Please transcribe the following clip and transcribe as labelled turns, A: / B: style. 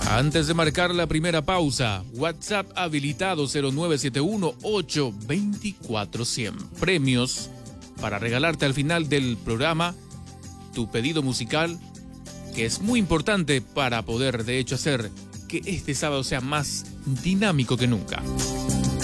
A: Antes de marcar la primera pausa, WhatsApp habilitado 0971-824-100. Premios para regalarte al final del programa tu pedido musical, que es muy importante para poder, de hecho, hacer que este sábado sea más dinámico que nunca.